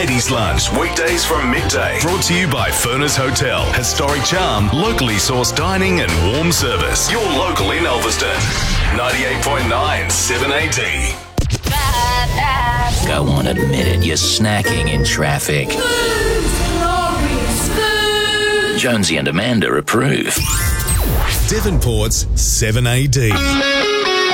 Eddie's Lunch, weekdays from midday. Brought to you by Furness Hotel. Historic charm, locally sourced dining and warm service. Your local in Elverston. 98.9 7AD. Go on, admit it, you're snacking in traffic. Jonesy and Amanda approve. Devonport's 7AD.